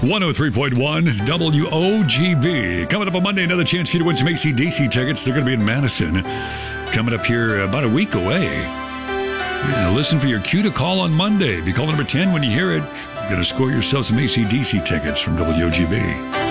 103.1 WOGB. Coming up on Monday, another chance for you to win some AC/DC tickets. They're going to be in Madison. Coming up here about a week away. Yeah, listen for your cue to call on Monday. Be call number 10 when you hear it. You're going to score yourself some AC/DC tickets from WOGB.